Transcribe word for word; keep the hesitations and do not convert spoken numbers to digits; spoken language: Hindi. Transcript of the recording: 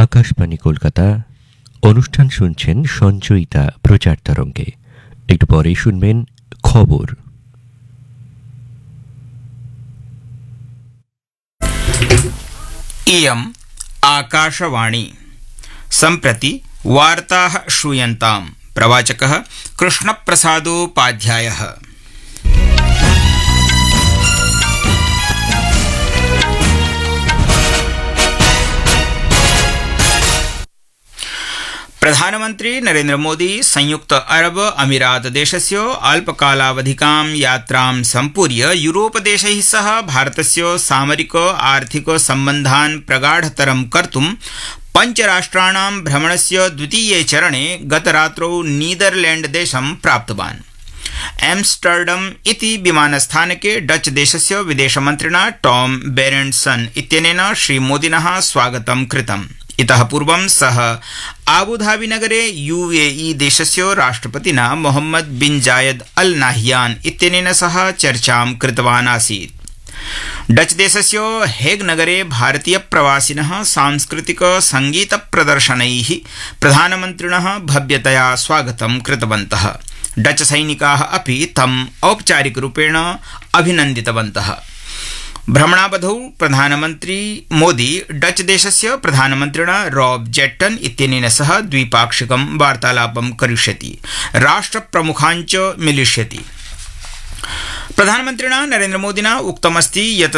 আকাশবাণী কলকাতা অনুষ্ঠান শুনছেন সঞ্চয়িতা প্রচার তরঙ্গে। একটু পরেই শুনবেন খবর। इयम् आकाशवाणी। सम्प्रति वार्ताः श्रूयन्ताम्। प्रवाचकः कृष्णप्रसादोपाध्यायः। प्रधानमन्त्री नरेन्द्र मोदी संयुक्त अरब अमीरात देशस्य अल्पकालावधिकां यात्रां सम्पूर्य यूरोपदेशैः सह भारतस्य सामरिक आर्थिक सम्बन्धान् प्रगाढतरं कर्तुं पञ्चराष्ट्राणां भ्रमणस्य द्वितीये चरणे गतरात्रौ नीदरलैण्डदेशं प्राप्तवान्। एम्स्टर्डम इति विमानस्थानके डच देशस्य विदेशमन्त्रिणा टॉम बेरेंट्सन इत्यनेन श्रीमोदिनः स्वागतं कृतम्। इतः पूर्वं सः आबुधाबीनगरे यूएई देशस्य राष्ट्रपतिना मोहम्मद बिन जायद अल नाह्यान इत्यनेन सह चर्चां कृतवान् आसीत्। डच देशस्य हेग नगरे भारतीय प्रवासिनः सांस्कृतिक संगीत प्रदर्शनैः प्रधानमन्त्रिणः भव्यतया स्वागतं कृतवन्तः। डच सैनिकाः अपि तम् औपचारिकरूपेण अभिनन्दितवन्तः। भ्रमणावधौ प्रधानमन्त्री मोदी डच देशस्य प्रधानमन्त्रिणा रॉब जेट्टन इत्यनेन सह द्विपाक्षिकं वार्तालापं करिष्यति, राष्ट्रप्रमुखान् च मिलिष्यति। प्रधानमन्त्रिणा नरेन्द्र मोदिना उक्तमस्ति यत्